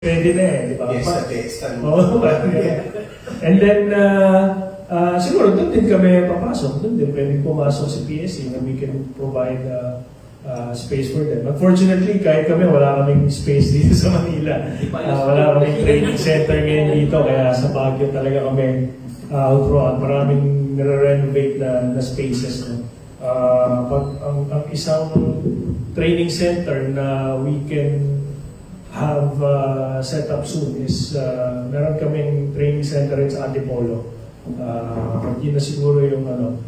Pwede na eh, di ba? Yes, Oo, and then, siguro doon din kami papasok. Doon din pwede pumasok si PSC na we can provide space for them. Unfortunately, kahit kami, wala kaming space dito sa Manila. Wala kaming training center ngayon dito, kaya sa Baguio talaga kami outroan. Maraming nire-renovate na spaces. No? Ang isang training center na we can have set up soon is meron kaming training center rin sa Antipolo. Yun na siguro yung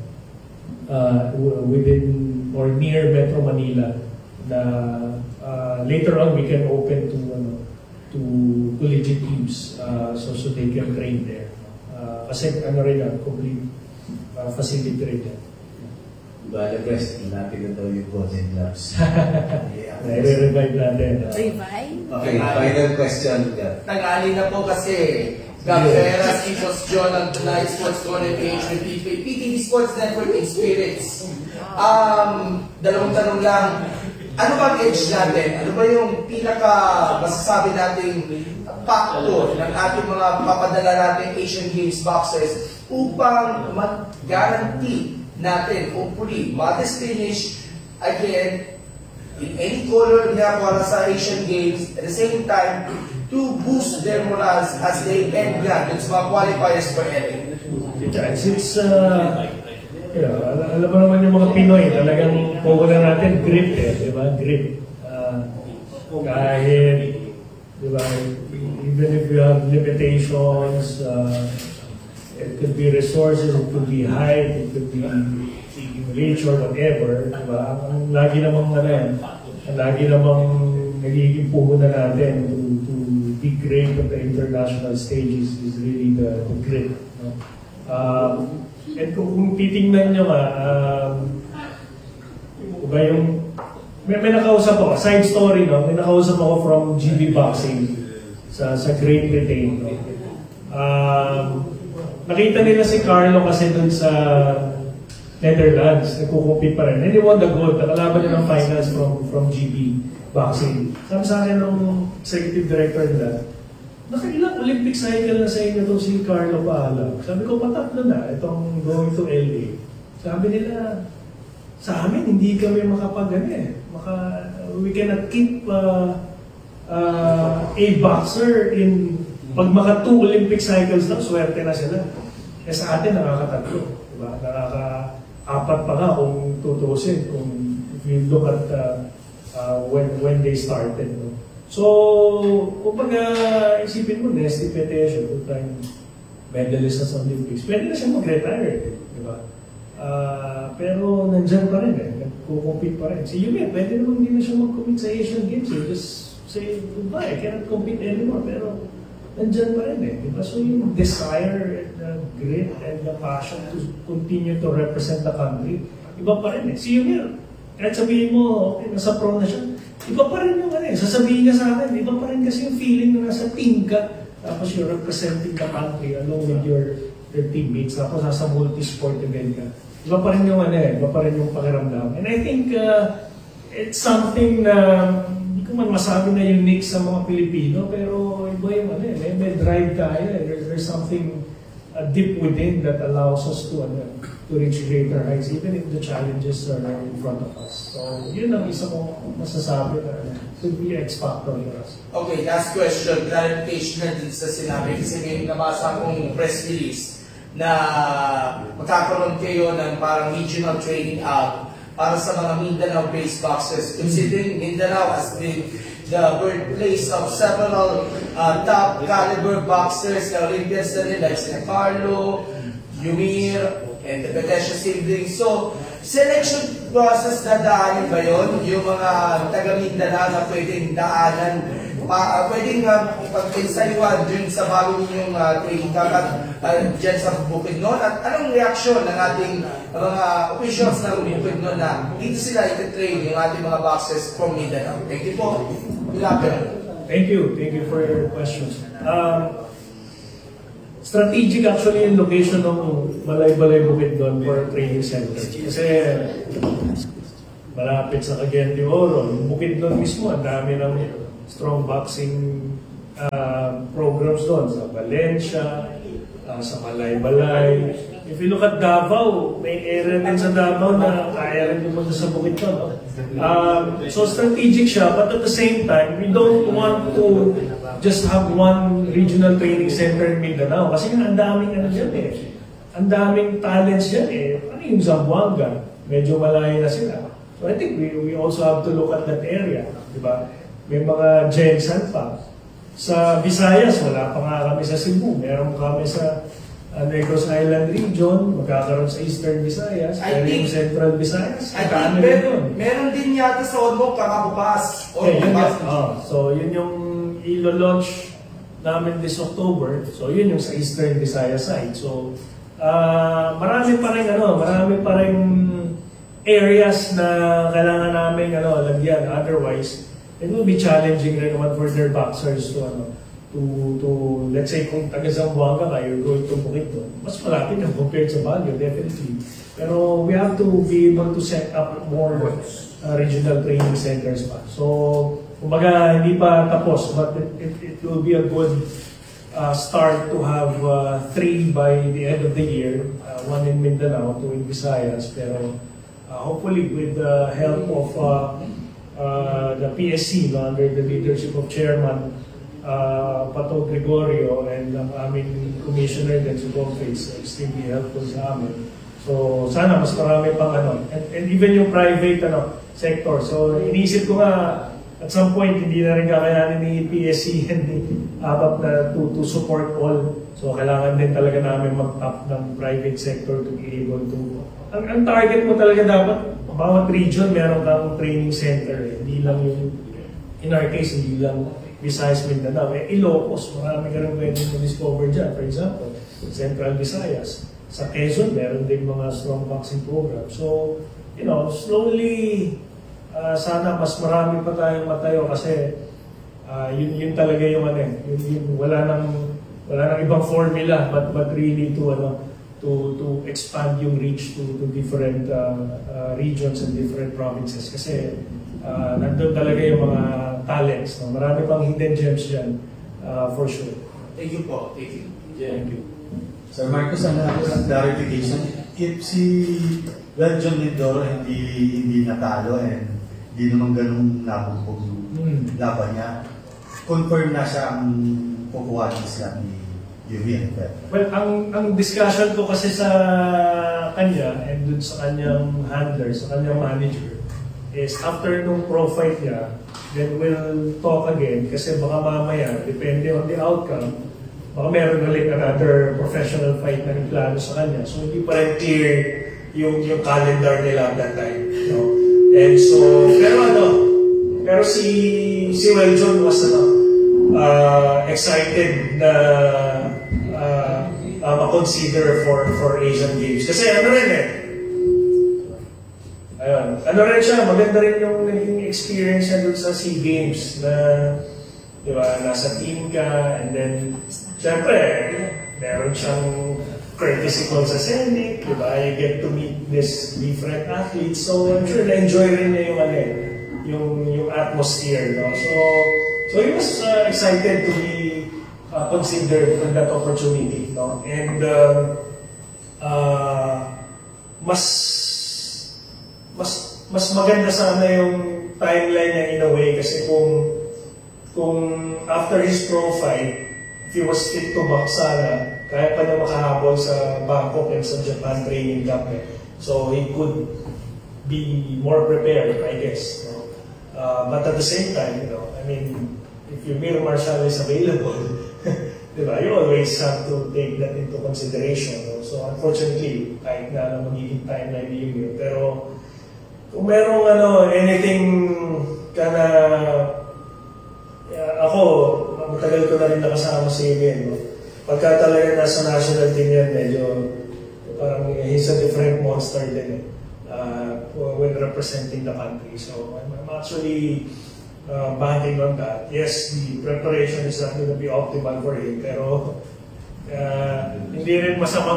within or near Metro Manila na later on we can open to collegiate teams so they can train there. Kasi rin complete facility rin yan. Bala Press, natin na daw yung Golden Gloves. Nire-revive natin. Revive? Okay, final question. Tagali na po kasi Gaveras, Ipos John, ang Tonight Sports Corner page with PTV Sports Network in Spirits. Dalawang tanong lang. Ano ba ang edge natin? Ano ba yung pinaka masasabi nating factor ng ating mga papadala nating Asian Games boxers upang mag-guarantee natin, hopefully, modest finish again in any color niya para sa Asian Games, at the same time to boost their morals as they end yan dun sa mga qualifiers for LA. Since alam mo naman yung mga Pinoy, talagang popular natin grit di ba? Grit. Kahit, di ba, even if you have limitations, it could be resources, it could be height, it could be reach or whatever, diba? Ang lagi namang nagiging puhunan natin to be great at the international stages is really the grit. No? And kung titingnan nyo nga, diba yung, may nakausap ako, side story, no? May nakausap ako from GB Boxing sa Great Britain. No? Nakita nila si Carlo kasi dun sa Netherlands, nagkukumpit pa rin. And he won the gold, nakalaban niya ng finals from GB Boxing. Sabi sa akin ng executive director nila, nakailang Olympic cycle na sa inyo itong si Carlo Pahala. Sabi ko, patatlo na, itong going to LA. Sabi nila, sa amin, hindi kami we cannot keep a boxer in pag maka 2 Olympic cycles lang, swerte na sila. Eh sa atin, nakakatatlo. Diba? Nakaka-4 pa nga kung tutusin, kung if you look at when they started. No? So, kung isipin mo, Nesty Petesio, two-time medalist sa Olympics, pwede na siya mag-retire. Diba? Pero nandyan pa rin nagkukumpit pa rin. Si Yumet, pwede naman hindi na siya mag-compete sa Asian Games. Just say, goodbye, I cannot compete anymore. Pero nandyan pa rin diba? So yung desire and the grit and the passion to continue to represent the country, iba pa rin Si Yumir, kahit sabihin mo, okay, nasa pro na siya, iba pa rin yung sasabihin niya sa akin, iba pa rin kasi yung feeling na nasa team ka, tapos you're representing the country along with your teammates, tapos nasa multi-sport event ka. Iba pa rin yung iba pa rin yung pakiramdam. And I think it's something na hindi ko man masabi na unique sa mga Pilipino, pero iba yung may drive tayo. There's something deep within that allows us to reach greater heights, even if the challenges are in front of us. So, yun ang isa kong masasabi na could be X factor for us. Okay, last question. Clarification na din sa sinabi. Kasi may nabasa akong press release na magkakaroon kayo ng parang regional training hub para sa mga Mindanao-based boxers. Considering Mindanao as the birthplace of several top caliber boxers na Olympians na rin, like Sina Carlo, Yumir, and the Petesio siblings. So, selection process na daanin ba yun? Yung mga taga-Mindanao na pwedeng daanan, pwedeng pag-ensayuan dun sa bago ninyong training camp dyan sa Bukidnon? At anong reaksyon ng ating mga officials ng Bukidnon na dito sila ititrain yung ating mga boxers from Mindanao? Thank you po. Thank you for your questions. Strategic actually yung location ng Balay-Balay Bukidnon for training center. Kasi malapit sa Cagayan de Oro, yung Bukidnon mismo, ang dami ng strong boxing programs doon sa Valencia, sa Balay-Balay. If you look at Davao, may area din sa Davao na kaya rin pumunta sa bukid ko. No? So strategic siya, but at the same time, we don't want to just have one regional training center in Mindanao. Kasi nga, ang daming ano dyan eh. Ang daming talents dyan eh. Ano yung Zamboanga? Medyo malayo na sila. So I think we also have to look at that area. Diba? May mga Gensan pa. Sa Visayas, wala pa nga kami sa Cebu. Meron kami sa Negros Island region, magkakaroon sa Eastern Visayas, pero yung Central Visayas, I magkano think din yun? meron din yata sa Odmok, kakabukas. So yun yung ilo-launch namin this October. So yun yung sa Eastern Visayas side. So marami pa rin areas na kailangan namin lagyan. Otherwise, it will be challenging rin naman for their boxers to let's say kung taga Zamboanga kayo, going to Bukidnon, mas malapit na compared sa Baguio, definitely. Pero we have to be able to set up more regional training centers pa. So, kumbaga, hindi pa tapos, but it will be a good start to have 3 by the end of the year, 1 in Mindanao, 2 in Visayas, pero hopefully with the help of the PSC under the leadership of Chairman Pato Gregorio and ang aming commissioner din si Bonface, extremely helpful sa amin. So sana mas marami pang and even yung private sector. So iniisip ko nga at some point hindi na rin kakayanin ni PSC and ABAP na to support all. So kailangan din talaga namin mag-tap ng private sector to be able to ang target mo talaga dapat bawat region meron kang training center. Hindi lang yung in our case hindi lang Visayas, Mindanao, Ilocos, marami ka rin pwedeng ma-discover dyan. For example, Central Visayas. Sa Quezon, meron din mga strong boxing program. So, slowly, sana mas marami pa tayong matayo kasi yun talaga yung wala nang ibang formula but really to expand yung reach to different regions and different provinces kasi nandun talaga yung mga talents. Marami pang hidden gems dyan for sure. Thank you po. Thank you. Thank you. Sir Marcos, ang clarification, if si John Lindoro hindi natalo and hindi naman ganun nabugbog yung laban niya, confirm na siya ang kukuha ng Islam ni Yumi. Well, ang discussion ko kasi sa kanya and dun sa kanyang handler, sa kanyang manager, is after nung pro fight niya, then we'll talk again kasi baka mamaya, depende on the outcome, baka meron ulit another professional fight na plano sa kanya. So hindi pa rin clear yung calendar nila at that time. And so, pero si Weljon was excited na ma-consider for Asian Games. Kasi siya, maganda rin yung naging experience niya dun sa SEA Games na, di ba, nasa team ka, and then, syempre, meron siyang courtesy call sa Senate, di ba, you get to meet these different athletes, so I'm sure na-enjoy rin niya yung atmosphere, no? So he was excited to be considered for that opportunity, no? And mas maganda sana yung timeline niya in a way kasi kung after his pro fight, if he was fit to box sana, kaya pa niya makahabol sa Bangkok and sa Japan training camp. So he could be more prepared, I guess. No? But at the same time, if Mir Marshall is available, diba, you always have to take that into consideration. No? So unfortunately, kahit na magiging timeline ni Mir, pero kung merong anything ka na ako, matagal ko na rin nakasama si Ian. No? Pagka talaga nasa national team yan, medyo parang he's a different monster din when representing the country. So I'm actually banking on that. Yes, the preparation is not going to be optimal for him, pero hindi rin masamang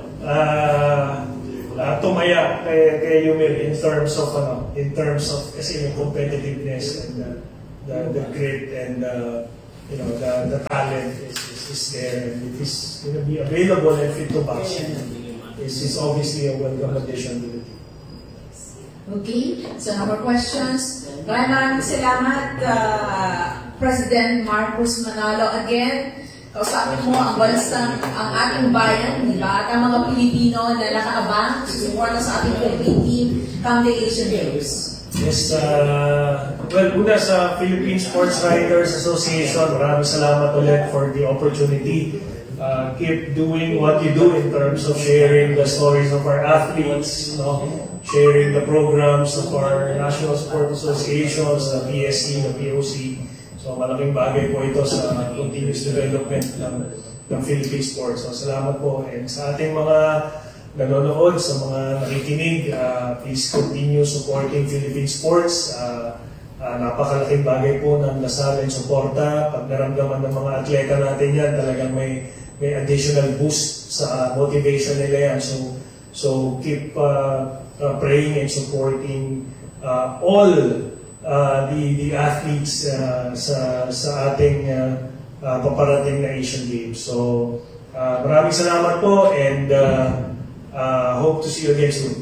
tumaya kay Yumir in terms of kasi yung competitiveness and the grit and the talent is there and it is going to be available and fit to box. Is obviously a welcome addition to the team. Okay, so no more questions. Maraming salamat, President Marcos Manalo. Again, kausapin mo ang bansang, ang ating bayan, di ba? At ang mga Pilipino na nakaabang, susuporta sa ating Philippine team come the Asian Games. Yes, well, una sa Philippine Sports Writers Association, maraming salamat ulit for the opportunity. Keep doing what you do in terms of sharing the stories of our athletes, sharing the programs of our National Sport Associations, the PSC, the POC. So malaking bagay po ito sa continuous development ng Philippine sports. So salamat po. And sa ating mga nanonood, sa mga nakikinig, please continue supporting Philippine sports. Napakalaking bagay po ng dasal and suporta. Pag naramdaman ng mga atleta natin yan, talagang may additional boost sa motivation nila yan. So keep praying and supporting all the athletes sa ating paparating na Asian Games. So maraming salamat po and hope to see you again soon.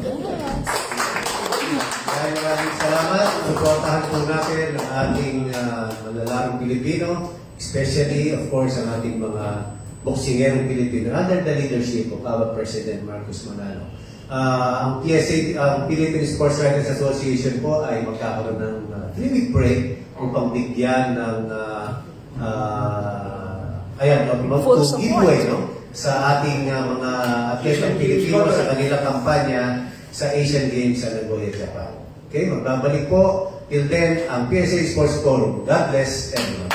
Maraming salamat. Suportahan po natin ang ating manlalarong Pilipino, especially, of course, ang ating mga boksingerong Pilipino under the leadership of our President Marcos Manalo. Ang PSA, ang Philippine Sports Writers Association po ay magkakaroon ng 3-week break upang bigyan ng giveaway sa ating mga atletang Pilipino sa kanilang kampanya sa Asian Games sa Nagoya, Japan. Okay, magbabalik po. Till then, ang PSA Sports Forum. God bless everyone.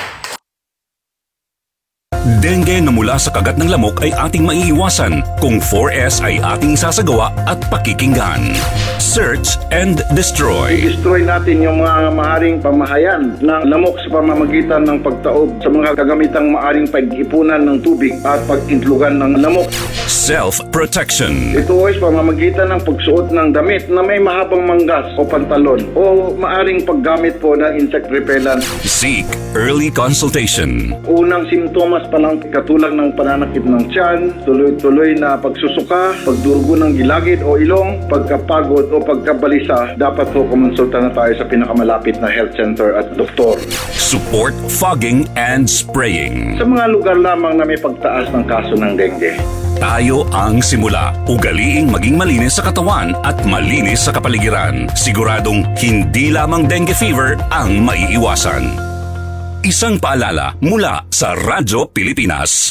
Dengue na mula sa kagat ng lamok ay ating maiiwasan kung 4S ay ating sasagawa at pakikinggan. Search and destroy. I-destroy natin yung mga maaring pamahayan ng lamok sa pamamagitan ng pagtaob sa mga kagamitang maaring pag-ipunan ng tubig at pag-intlugan ng lamok. Self-protection. Ito ay pamamagitan ng pagsuot ng damit na may mahabang manggas o pantalon o maaring paggamit po ng insect repellent. Seek early consultation. Unang simptomas pa lang katulad ng pananakit ng tiyan, tuloy-tuloy na pagsusuka, pagdurugo ng gilagid o ilong, pagkapagod o pagkabalisa, dapat po kumonsulta na tayo sa pinakamalapit na health center at doktor. Support fogging and spraying. Sa mga lugar lamang na may pagtaas ng kaso ng dengue. Tayo ang simula. Ugaliing maging malinis sa katawan at malinis sa kapaligiran. Siguradong hindi lamang dengue fever ang maiiwasan. Isang paalala mula sa Radyo Pilipinas.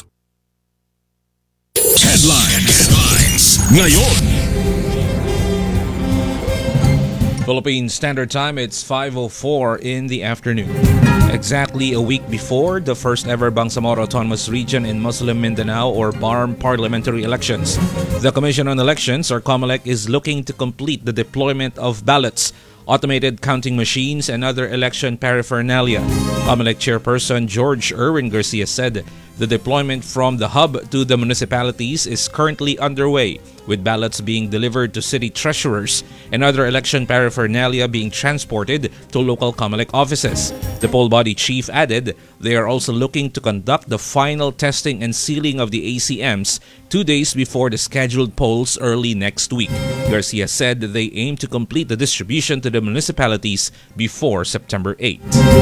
Headlines. Ngayon. Philippine Standard Time, it's 5:04 in the afternoon. Exactly a week before the first ever Bangsamoro Autonomous Region in Muslim Mindanao or BARM parliamentary elections, the Commission on Elections or COMELEC is looking to complete the deployment of ballots, automated counting machines, and other election paraphernalia. COMELEC Chairperson George Erwin Garcia said the deployment from the hub to the municipalities is currently underway, with ballots being delivered to city treasurers and other election paraphernalia being transported to local COMELEC offices. The poll body chief added they are also looking to conduct the final testing and sealing of the ACMs 2 days before the scheduled polls early next week. Garcia said they aim to complete the distribution to the municipalities before September 8.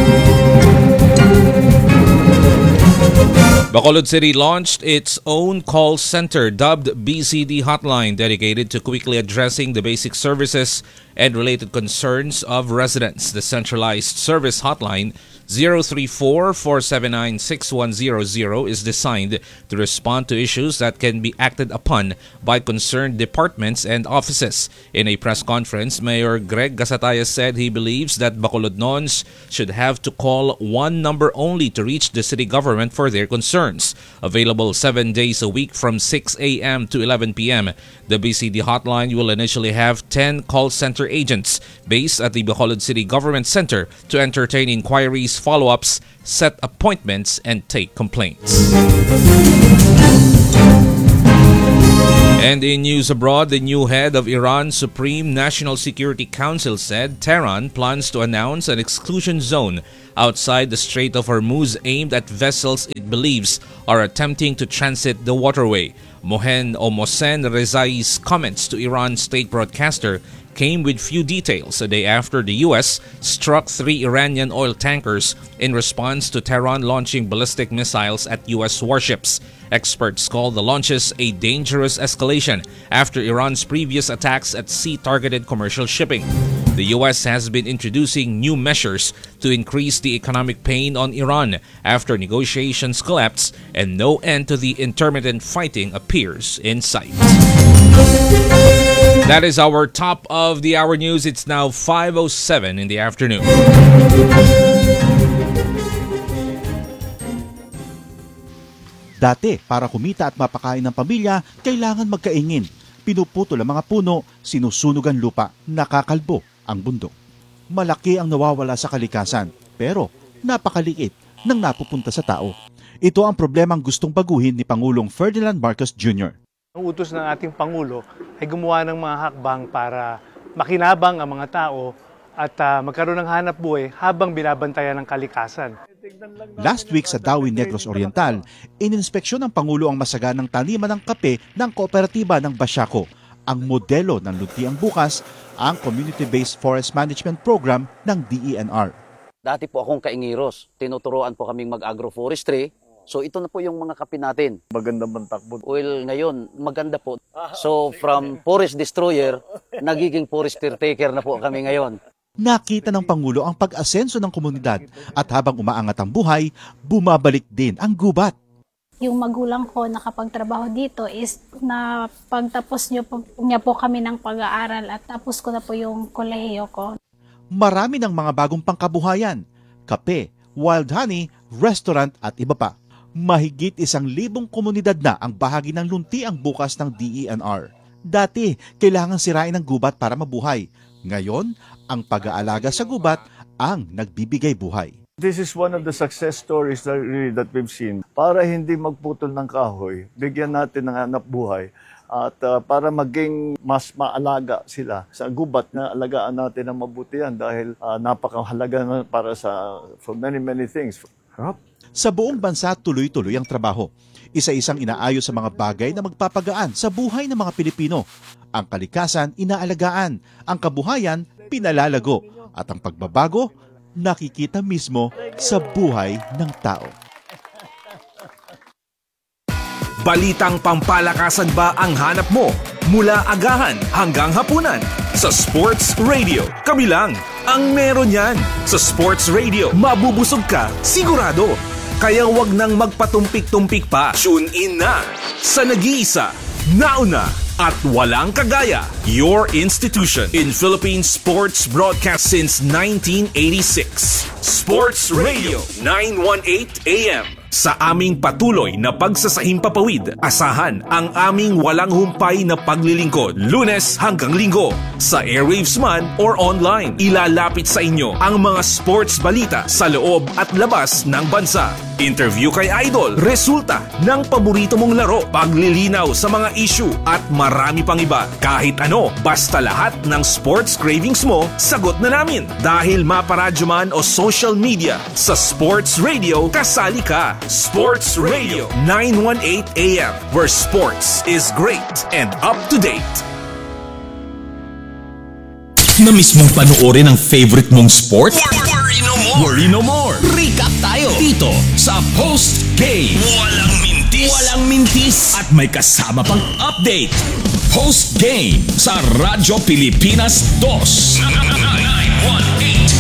Bacolod City launched its own call center dubbed BCD Hotline, dedicated to quickly addressing the basic services and related concerns of residents. The centralized service hotline 034-479-6100 is designed to respond to issues that can be acted upon by concerned departments and offices. In a press conference, Mayor Greg Gasatayas said he believes that Bacolodnons should have to call one number only to reach the city government for their concerns. Available 7 days a week from 6 a.m. to 11 p.m., the BCD hotline will initially have 10 call center agents based at the Bacolod City Government Center to entertain inquiries, follow-ups, set appointments, and take complaints. And in news abroad, the new head of Iran's Supreme National Security Council said Tehran plans to announce an exclusion zone outside the Strait of Hormuz aimed at vessels it believes are attempting to transit the waterway. Mohsen Rezai's comments to Iran's state broadcaster came with few details a day after the U.S. struck 3 Iranian oil tankers in response to Tehran launching ballistic missiles at U.S. warships. Experts call the launches a dangerous escalation after Iran's previous attacks at sea-targeted commercial shipping. The U.S. has been introducing new measures to increase the economic pain on Iran after negotiations collapsed and no end to the intermittent fighting appears in sight. That is our top of the hour news. It's now 5:07 in the afternoon. Dati, para kumita at mapakain ng pamilya, kailangan magkaingin. Pinuputol ang mga puno, sinusunog ang lupa, nakakalbo ang bundok. Malaki ang nawawala sa kalikasan, pero napakaliit ng napupunta sa tao. Ito ang problemang gustong baguhin ni Pangulong Ferdinand Marcos Jr. Ang utos ng ating Pangulo ay gumawa ng mga hakbang para makinabang ang mga tao at magkaroon ng hanap buhay habang binabantayan ng kalikasan. Last week sa Dawi Negros Oriental, ininspeksyon ng Pangulo ang masaganang taniman ng kape ng kooperatiba ng Basyaco. Ang modelo ng Luntiang Bukas, ang Community-Based Forest Management Program ng DENR. Dati po akong kaingiros. Tinuturoan po kaming mag-agroforestry. So ito na po yung mga kape natin. Maganda bang takbo? Well, ngayon, maganda po. So from forest destroyer, nagiging forest caretaker na po kami ngayon. Nakita ng Pangulo ang pag-asenso ng komunidad at habang umaangat ang buhay, bumabalik din ang gubat. Yung magulang ko nakapagtrabaho dito is na pagtapos niya po kami ng pag-aaral at tapos ko na po yung kolehiyo ko. Marami ng mga bagong pangkabuhayan, kape, wild honey, restaurant at iba pa. Mahigit 1,000 komunidad na ang bahagi ng Luntiang Bukas ng DENR. Dati, kailangan sirain ang gubat para mabuhay. Ngayon, ang pag-aalaga sa gubat ang nagbibigay buhay. This is one of the success stories that we've seen. Para hindi magputol ng kahoy, bigyan natin ng hanap buhay at para maging mas maalaga sila sa gubat na alagaan natin ng mabuti yan dahil napakahalaga na para for many things. Sa buong bansa, tuloy-tuloy ang trabaho. Isa-isang inaayos sa mga bagay na magpapagaan sa buhay ng mga Pilipino. Ang kalikasan, inaalagaan. Ang kabuhayan, pinalalago. At ang pagbabago, nakikita mismo sa buhay ng tao. Balitang pampalakasan ba ang hanap mo? Mula agahan hanggang hapunan. Sa Sports Radio, kami lang ang meron yan. Sa Sports Radio, mabubusog ka, sigurado. Kaya wag nang magpatumpik-tumpik pa. Tune in na sa nag-iisa, nauna at walang kagaya. Your institution in Philippine sports broadcast since 1986. Sports Radio 918 AM. Sa aming patuloy na pagsasahimpapawid, asahan ang aming walang humpay na paglilingkod. Lunes hanggang Linggo, sa airwaves man or online. Ilalapit sa inyo ang mga sports balita sa loob at labas ng bansa. Interview kay Idol, resulta ng paborito mong laro, paglilinaw sa mga issue at marami pang iba. Kahit ano, basta lahat ng sports cravings mo, sagot na namin. Dahil maparadyo man o social media, sa Sports Radio, kasali ka. Sports Radio 918 AM, where sports is great and up to date. Na-miss mong panoorin ang favorite mong sport? Worry no more! Worry no more! Recap tayo dito sa Post Game. Walang mintis! Walang mintis! At may kasama pang update. Post Game sa Radyo Pilipinas 2. 918